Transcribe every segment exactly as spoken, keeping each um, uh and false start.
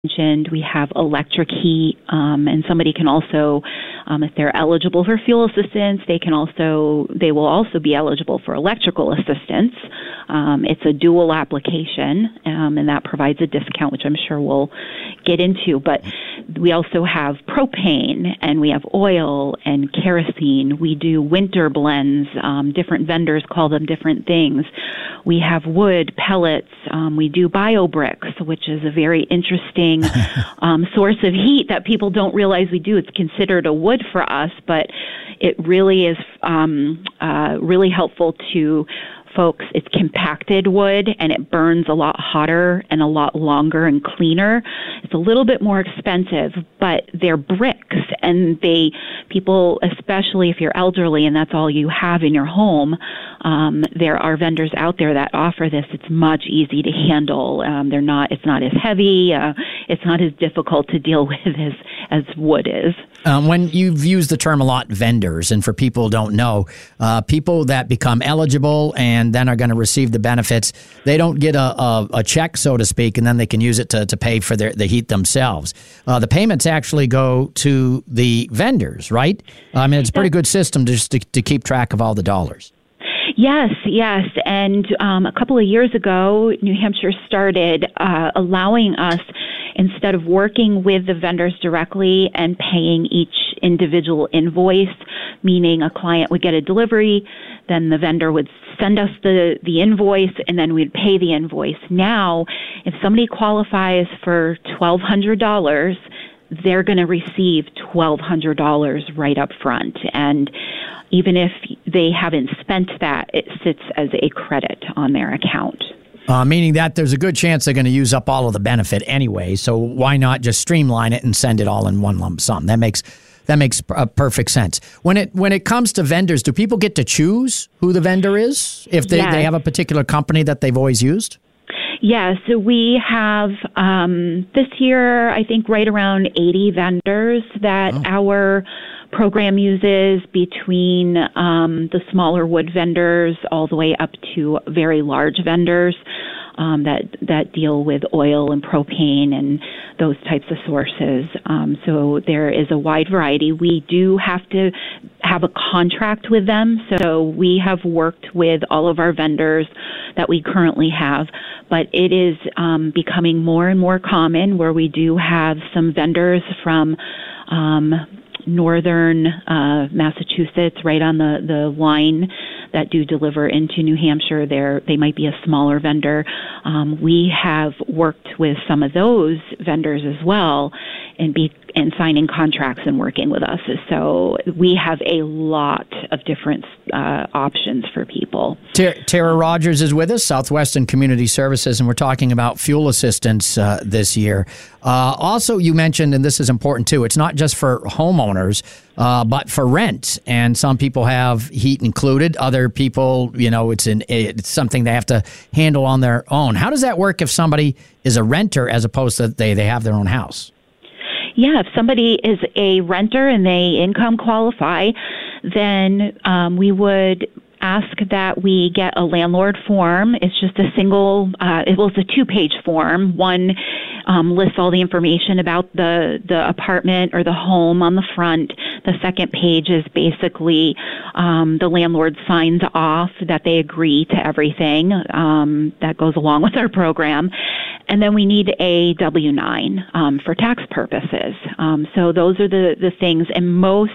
mentioned, we have electric heat, um, and somebody can also, um, if they're eligible for fuel assistance, they can also, they will also be eligible for electrical assistance. Um, it's a dual application, um, and that provides a discount, which I'm sure we'll get into. But we also have propane, and we have oil and kerosene. We do winter blends. Um, different vendors call them different things. We have wood, pellets. Um, we do biobricks, which is a very interesting um, source of heat that people don't realize we do. It's considered a wood for us, but it really is um, uh, really helpful to folks. It's compacted wood, and it burns a lot hotter and a lot longer and cleaner. It's a little bit more expensive, but they're bricks, and they people, especially if you're elderly and that's all you have in your home, um, there are vendors out there that offer this. It's much easy to handle. Um, they're not. It's not as heavy. Uh, it's not as difficult to deal with as as wood is. Um, when you've used the term a lot, vendors, and for people who don't know, uh, people that become eligible and then are going to receive the benefits, they don't get a, a, a check, so to speak, and then they can use it to, to pay for their, the heat themselves. Uh, the payments actually go to the vendors, right? I mean, it's a pretty good system just to, to keep track of all the dollars. Yes, yes. And um, a couple of years ago, New Hampshire started uh, allowing us, instead of working with the vendors directly and paying each individual invoice, meaning a client would get a delivery, then the vendor would send us the, the invoice, and then we'd pay the invoice. Now, if somebody qualifies for twelve hundred dollars, they're going to receive twelve hundred dollars right up front. And even if they haven't spent that, it sits as a credit on their account. Uh, meaning that there's a good chance they're going to use up all of the benefit anyway, so why not just streamline it and send it all in one lump sum? That makes that makes a perfect sense. When it when it comes to vendors, do people get to choose who the vendor is if they, yes. they have a particular company that they've always used? Yeah, so we have um, this year, I think, right around eighty vendors that oh. our program uses, between um, the smaller wood vendors all the way up to very large vendors um, that that deal with oil and propane and those types of sources. Um, so there is a wide variety. We do have to have a contract with them. So we have worked with all of our vendors that we currently have, but it is um, becoming more and more common where we do have some vendors from um, northern uh, Massachusetts, right on the, the line, that do deliver into New Hampshire. They're, they might be a smaller vendor. Um, we have worked with some of those vendors as well and be and signing contracts and working with us. So we have a lot of different uh, options for people. Tara, Tara Rogers is with us, Southwestern Community Services, and we're talking about fuel assistance uh, this year. Uh, also, you mentioned, and this is important too, it's not just for homeowners, uh, but for rent. And some people have heat included. Other people, you know, it's an it's something they have to handle on their own. How does that work if somebody is a renter as opposed to they, they have their own house? Yeah, if somebody is a renter and they income qualify, then um, we would ask that we get a landlord form. It's just a single, uh, it was a two-page form. One um, lists all the information about the, the apartment or the home on the front. The second page is basically um, the landlord signs off that they agree to everything um, that goes along with our program. And then we need a W nine um, for tax purposes. Um, so those are the, the things. And most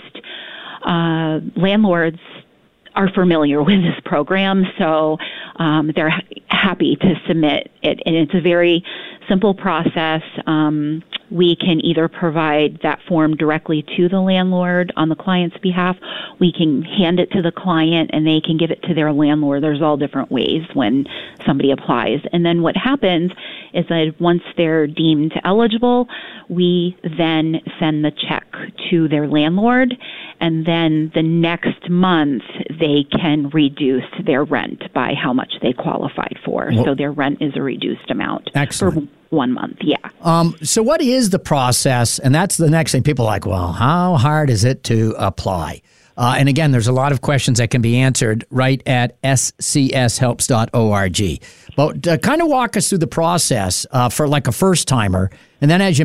uh, landlords are familiar with this program, so um, they're ha- happy to submit it. And it's a very simple process. Um, we can either provide that form directly to the landlord on the client's behalf. We can hand it to the client and they can give it to their landlord. There's all different ways when somebody applies. And then what happens is that once they're deemed eligible, we then send the check to their landlord, and then the next month they can reduce their rent by how much they qualified for. Well, so their rent is a reduced amount. Excellent. For one month, yeah. Um, so what is the process? And that's the next thing. People are like, well, how hard is it to apply? Uh, and again, there's a lot of questions that can be answered right at s c s helps dot org. But uh, kind of walk us through the process uh, for like a first timer. And then as you